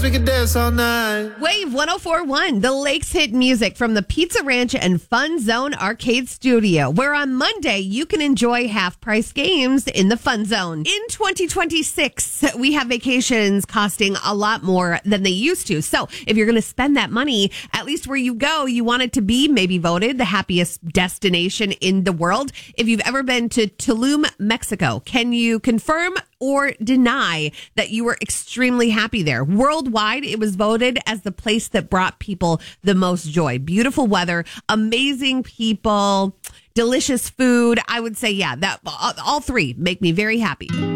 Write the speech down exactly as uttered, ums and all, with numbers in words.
we could dance all night. Wave one oh four point one, the Lakes hit music from the Pizza Ranch and Fun Zone Arcade Studio, where on Monday you can enjoy half-price games in the Fun Zone. In twenty twenty-six, we have vacations costing a lot more than they used to. So if you're going to spend that money, at least where you go, you want it to be maybe voted the happiest destination in the world. If you've ever been to Tulum, Mexico, can you confirm or deny that you were extremely happy there? Worldwide, it was voted as the place that brought people the most joy. Beautiful weather, amazing people, delicious food. I would say, yeah, that all three make me very happy.